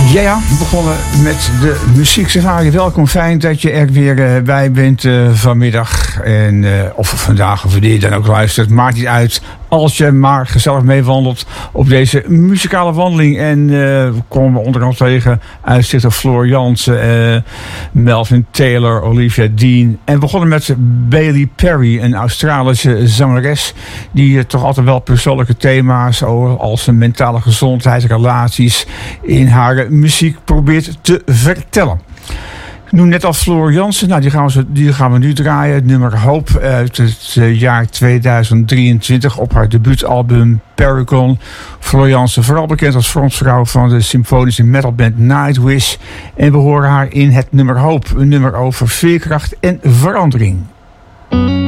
Ja, we begonnen met de muziek. Safari, welkom. Fijn dat je er weer bij bent vanmiddag. En, of vandaag, of wanneer je dan ook luistert. Maakt niet uit als je maar gezellig meewandelt op deze muzikale wandeling. En we komen onder andere tegen uitzichter Floor Jansen, Melvin Taylor, Olivia Dean. En we begonnen met Bailey Perry, een Australische zangeres. Die toch altijd wel persoonlijke thema's als mentale gezondheid, relaties in haar muziek probeert te vertellen. Ik noem net al Floor Jansen. Nou, die gaan we nu draaien. Het nummer Hope uit het jaar 2023 op haar debuutalbum Paragon. Floor Jansen, vooral bekend als frontvrouw van de symfonische metalband Nightwish. En we horen haar in het nummer Hope. Een nummer over veerkracht en verandering.